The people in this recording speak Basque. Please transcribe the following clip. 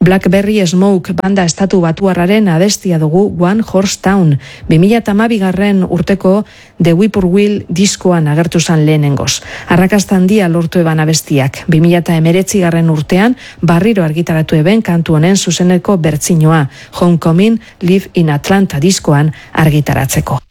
Blackberry Smoke banda estatu batuarraren abestia dugu One Horse Town. 2012 urteko The Whippoorwill diskoan agertu zan lehenengoz. Arrakasta handia lortu eban abestiak. 2019 urtean barriro argitaratu eben kantu honen zuzeneko bertsinoa, Homecoming Live in Atlanta diskoan argitaratzeko.